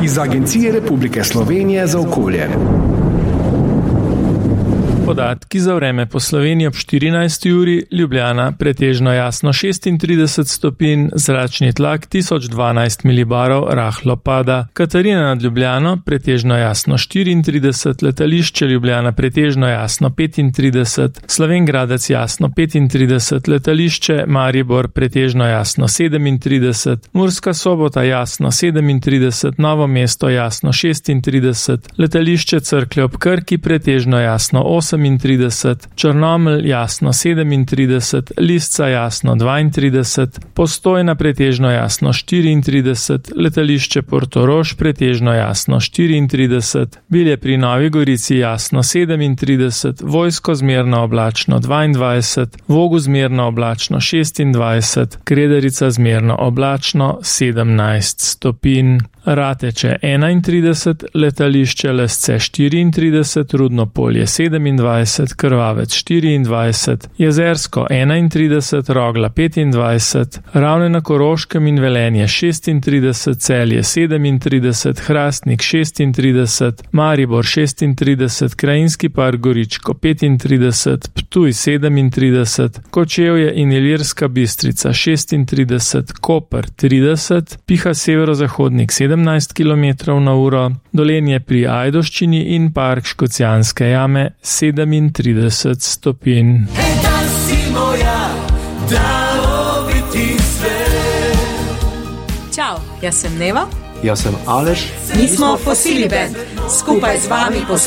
iz Agencije Republike Slovenije za okolje. Podatki za vreme po Sloveniji ob 14. uri, Ljubljana pretežno jasno 36 stopinj, zračni tlak 1012 milibarov, rahlo pada. Katarina nad Ljubljano pretežno jasno 34, letališče Ljubljana pretežno jasno 35, Slovenj Gradec jasno 35, letališče Maribor pretežno jasno 37, Murska Sobota jasno 37, Novo mesto jasno 36, letališče Cerklje ob Krki pretežno jasno 38, Črnomelj jasno 37, Lisca jasno 32, Postojna pretežno jasno 34, letališče Portorož pretežno jasno 34, Bilje pri Novi Gorici jasno 37, Vojsko zmerno oblačno 22, Vogu zmerno oblačno 26, Krederica zmerno oblačno 17 stopinj. Rateče 31, letališče Lesce 34, Rudno Polje 27, Krvavec 24, Jezersko 31, Rogla 25, Ravne na Koroškem in Velenje 36, Celje 37, Hrastnik 36, Maribor 36, Krajinski park Goričko 35, Ptuj 37, Kočevje in Ilirska Bistrica 36, Koper 30, Piha severozahodnik 17 km/h, Dolenje pri Ajdovščini in park Škocjanske jame 37 stopinj. Hej, da si moja, daroviti svet. Čau, jaz sem Neva. Jaz sem Aleš. Mi smo Fosili Band. Skupaj z vami poslušamo